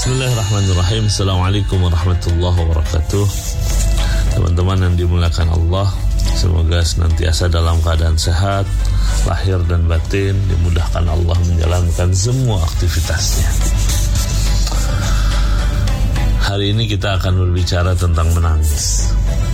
Bismillahirrahmanirrahim. Assalamualaikum warahmatullahi wabarakatuh. Teman-teman yang dimuliakan Allah, semoga senantiasa dalam keadaan sehat, lahir dan batin, dimudahkan Allah menjalankan semua aktivitasnya. Hari ini kita akan berbicara tentang menangis.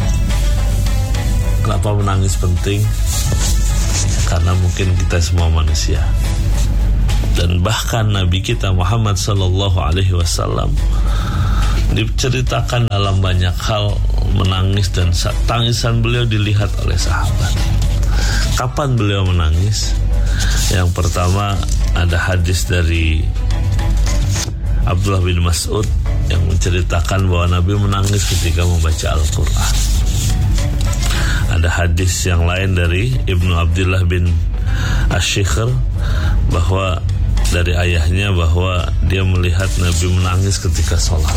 Kenapa menangis penting? Karena mungkin kita semua manusia. Dan bahkan Nabi kita Muhammad sallallahu alaihi wasallam diceritakan dalam banyak hal menangis, dan tangisan beliau dilihat oleh sahabat. Kapan beliau menangis? Yang pertama, ada hadis dari Abdullah bin Mas'ud yang menceritakan bahwa Nabi menangis ketika membaca Al-Quran. Ada hadis yang lain dari Ibnu Abdullah bin Ash-Shikhr bahwa dari ayahnya bahwa dia melihat Nabi menangis ketika sholat.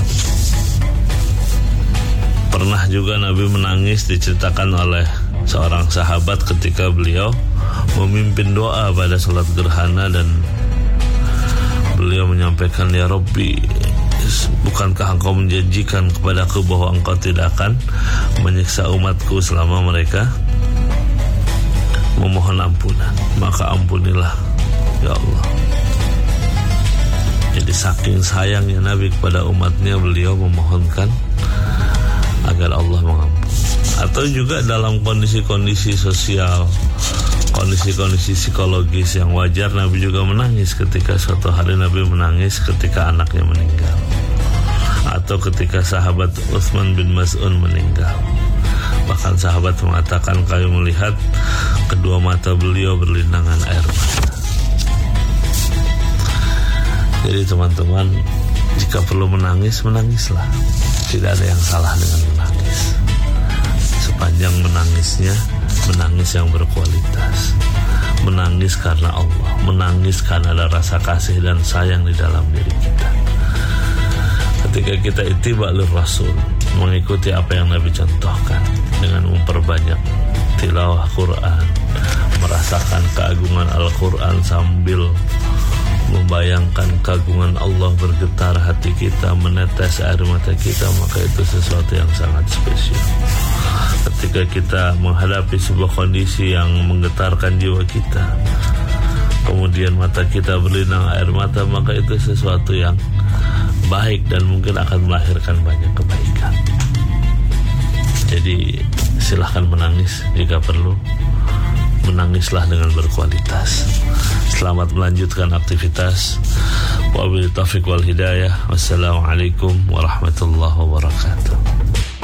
Pernah juga Nabi menangis diceritakan oleh seorang sahabat ketika beliau memimpin doa pada sholat gerhana, dan beliau menyampaikan, "Ya Rabbi, bukankah engkau menjanjikan kepadaku bahwa engkau tidak akan menyiksa umatku selama mereka memohon ampunan? Maka ampunilah ya Allah." Jadi saking sayangnya Nabi kepada umatnya, beliau memohonkan agar Allah mengampuni. Atau juga dalam kondisi-kondisi sosial, kondisi-kondisi psikologis yang wajar, Nabi juga menangis. Ketika suatu hari Nabi menangis ketika anaknya meninggal, atau ketika sahabat Utsman bin Maz'un meninggal. Bahkan sahabat mengatakan, kami melihat kedua mata beliau berlinangan air mata. Jadi teman-teman, jika perlu menangis, menangislah. Tidak ada yang salah dengan menangis, sepanjang menangisnya menangis yang berkualitas. Menangis karena Allah, menangis karena ada rasa kasih dan sayang di dalam diri kita. Ketika kita ittiba'ur Rasul, mengikuti apa yang Nabi contohkan dengan memperbanyak tilawah Quran, merasakan keagungan Al-Quran sambil membayangkan keagungan Allah, bergetar hati kita, menetes air mata kita, maka itu sesuatu yang sangat spesial. Ketika kita menghadapi sebuah kondisi yang menggetarkan jiwa kita, kemudian mata kita berlinang air mata, maka itu sesuatu yang baik dan mungkin akan melahirkan banyak kebaikan. Jadi silahkan menangis jika perlu. Menangislah dengan berkualitas. Selamat melanjutkan aktivitas. Wabillahi taufiq wal hidayah. Wassalamualaikum warahmatullahi wabarakatuh.